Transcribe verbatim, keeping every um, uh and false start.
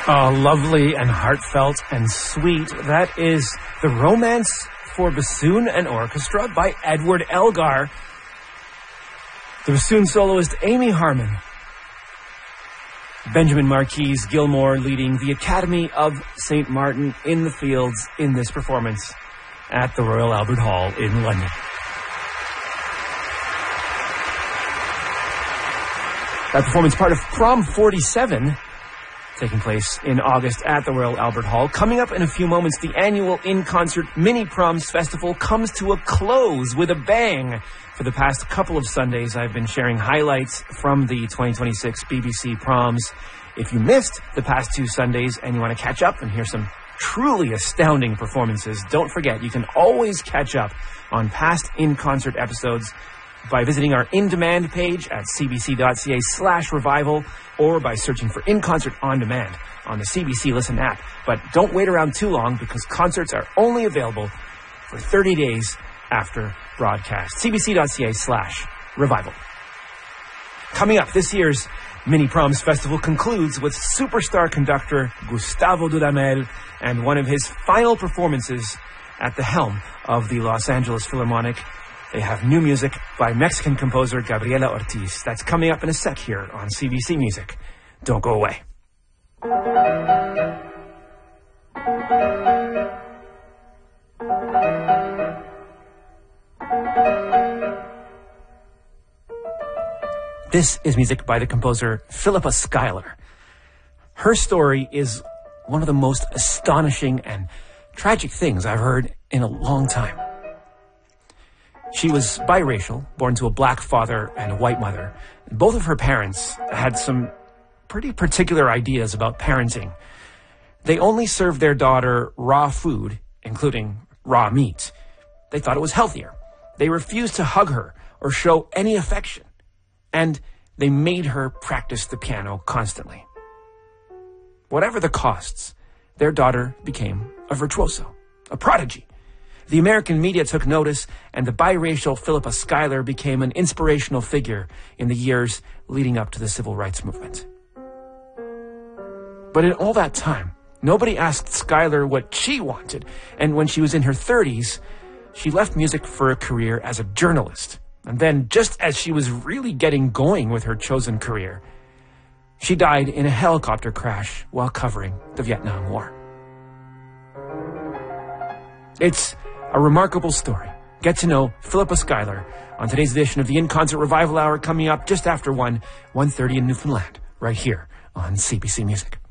Oh, lovely and heartfelt and sweet. That is The Romance for Bassoon and Orchestra by Edward Elgar. The bassoon soloist Amy Harmon. Benjamin Marquis Gilmore leading the Academy of Saint Martin in the Fields in this performance at the Royal Albert Hall in London. That performance part of Prom forty-seven, taking place in August at the Royal Albert Hall. Coming up in a few moments, the annual In-Concert Mini Proms Festival comes to a close with a bang. For the past couple of Sundays, I've been sharing highlights from the twenty twenty-six B B C Proms. If you missed the past two Sundays and you want to catch up and hear some truly astounding performances, don't forget, you can always catch up on past In-Concert episodes by visiting our in-demand page at cbc.ca slash revival or by searching for In-Concert On Demand on the C B C Listen app. But don't wait around too long because concerts are only available for thirty days after broadcast. cbc.ca slash revival. Coming up, this year's Mini Proms Festival concludes with superstar conductor Gustavo Dudamel and one of his final performances at the helm of the Los Angeles Philharmonic. They have new music by Mexican composer Gabriela Ortiz. That's coming up in a sec here on C B C Music. Don't go away. This is music by the composer Philippa Schuyler. Her story is one of the most astonishing and tragic things I've heard in a long time. She was biracial, born to a black father and a white mother. Both of her parents had some pretty particular ideas about parenting. They only served their daughter raw food, including raw meat. They thought it was healthier. They refused to hug her or show any affection. And they made her practice the piano constantly. Whatever the costs, their daughter became a virtuoso, a prodigy. The American media took notice, and the biracial Philippa Schuyler became an inspirational figure in the years leading up to the civil rights movement. But in all that time, nobody asked Schuyler what she wanted, and when she was in her thirties, she left music for a career as a journalist. And then, just as she was really getting going with her chosen career, she died in a helicopter crash while covering the Vietnam War. It's a remarkable story. Get to know Philippa Schuyler on today's edition of the In-Concert Revival Hour, coming up just after one, one thirty in Newfoundland, right here on C B C Music.